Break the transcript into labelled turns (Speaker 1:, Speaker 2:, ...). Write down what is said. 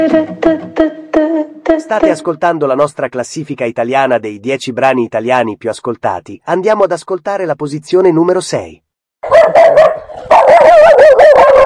Speaker 1: State ascoltando la nostra classifica italiana dei 10 brani italiani più ascoltati. Andiamo ad ascoltare la posizione numero 6.